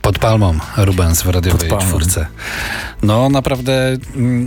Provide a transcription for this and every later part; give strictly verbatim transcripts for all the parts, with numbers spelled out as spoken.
Pod palmą Rubens w radiowej czwórce. No naprawdę mm,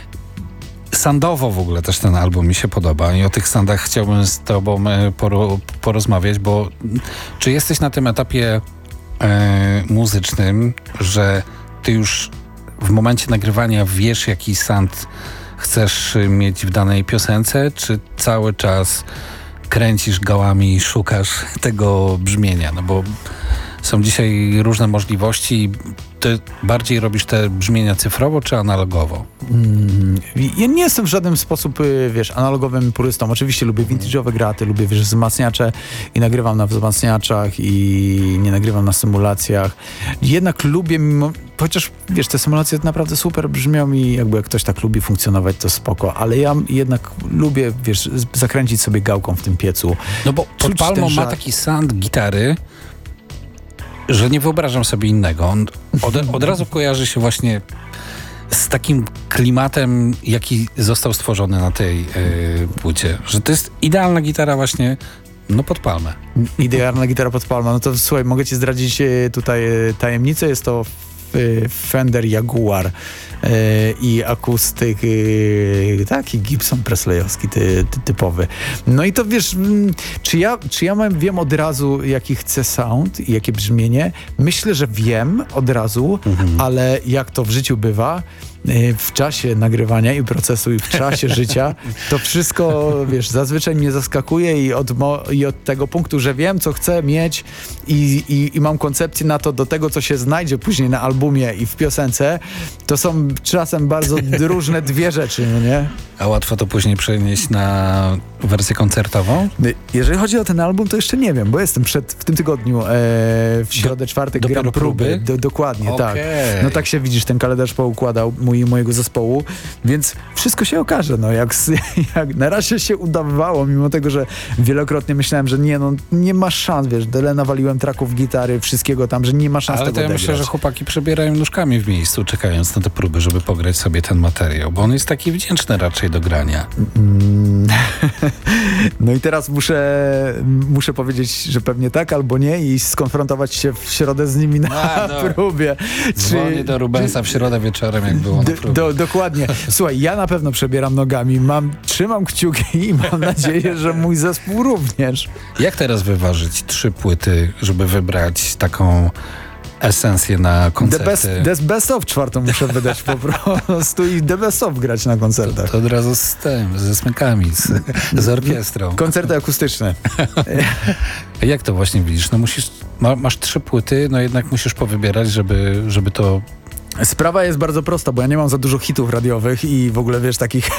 sandowo w ogóle też ten album mi się podoba i o tych sandach chciałbym z tobą poro, porozmawiać, bo czy jesteś na tym etapie e, muzycznym, że ty już w momencie nagrywania wiesz, jaki sand chcesz mieć w danej piosence, czy cały czas kręcisz gałami i szukasz tego brzmienia? No bo są dzisiaj różne możliwości. Ty bardziej robisz te brzmienia cyfrowo czy analogowo? Mm, ja nie jestem w żaden sposób, wiesz, analogowym purystą. Oczywiście lubię vintage'owe graty, lubię, wiesz, wzmacniacze i nagrywam na wzmacniaczach i nie nagrywam na symulacjach. Jednak lubię, mimo, chociaż, wiesz, te symulacje naprawdę super brzmią i jakby jak ktoś tak lubi funkcjonować, to spoko, ale ja jednak lubię, wiesz, zakręcić sobie gałką w tym piecu. No bo Pod Palmą ma taki sound gitary, że nie wyobrażam sobie innego. On od, od razu kojarzy się właśnie z takim klimatem, jaki został stworzony na tej yy, płycie. Że to jest idealna gitara właśnie no pod palmę. Idealna gitara pod palmę. No to słuchaj, mogę ci zdradzić tutaj tajemnicę. Jest to Fender Jaguar yy, i akustyk yy, taki Gibson Presleyowski ty, ty, typowy. No i to wiesz, czy ja, czy ja mam, wiem od razu, jaki chcę sound i jakie brzmienie? Myślę, że wiem od razu, mhm. ale jak to w życiu bywa, w czasie nagrywania i procesu i w czasie życia, to wszystko, wiesz, zazwyczaj mnie zaskakuje i od, mo- i od tego punktu, że wiem, co chcę mieć i, i, i mam koncepcję na to, do tego, co się znajdzie później na albumie i w piosence, to są czasem bardzo różne dwie rzeczy, no nie? A łatwo to później przenieść na wersję koncertową? Jeżeli chodzi o ten album, to jeszcze nie wiem, bo jestem przed, w tym tygodniu, e, w środę, czwartek do, gram próby. próby? Do, dokładnie, okay. tak. No tak się widzisz, ten kalendarz poukładał mój i mojego zespołu, więc wszystko się okaże, no jak, jak na razie się udawało, mimo tego, że wielokrotnie myślałem, że nie, no nie ma szans, wiesz, tyle nawaliłem traków gitary, wszystkiego tam, że nie ma szans Ale tego to ja odegrać. myślę, że chłopaki przebierają nóżkami w miejscu, czekając na te próby, żeby pograć sobie ten materiał, bo on jest taki wdzięczny raczej do grania. Mm. No i teraz muszę, muszę powiedzieć, że pewnie tak albo nie i skonfrontować się w środę z nimi na A, no. próbie. Dzwonię do Rubensa w środę wieczorem, jak było na próbie. Do, dokładnie. Słuchaj, ja na pewno przebieram nogami, mam, trzymam kciuki i mam nadzieję, że mój zespół również. Jak teraz wyważyć trzy płyty, żeby wybrać taką esencję na koncerty? The best, the best of czwartą muszę wydać po prostu i the best of grać na koncertach. To, to od razu z tym, ze smykami, z, z orkiestrą. Koncerty akustyczne. Jak to właśnie widzisz? No musisz, ma, masz trzy płyty, no jednak musisz powybierać, żeby, żeby to... Sprawa jest bardzo prosta, bo ja nie mam za dużo hitów radiowych i w ogóle, wiesz, takich